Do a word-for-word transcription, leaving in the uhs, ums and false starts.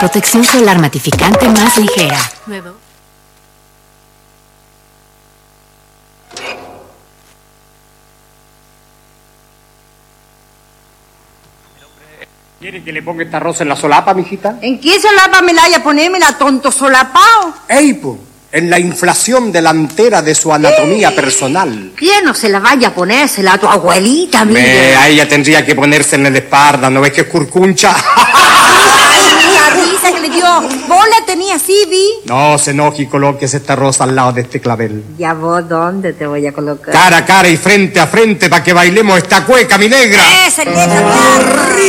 protección solar matificante más ligera. Nuevo. ¿Quiere que le ponga esta rosa en la solapa, mijita? ¿En qué solapa me la vaya a poner, la tonto solapao? ¡Ey, po! En la inflación delantera de su anatomía ¡Ey! personal. ¿Quién no se la vaya a ponérsela a tu abuelita, mira? Me, a ella tendría que ponerse en la espalda, ¿no ves que es curcuncha? ¡Ay, la risa que le dio! ¿Vos la tenías así, vi? No se enoje y colóquese esta rosa al lado de este clavel. ¿Ya vos dónde te voy a colocar? Cara a cara y frente a frente para que bailemos esta cueca, mi negra. ¡Ese que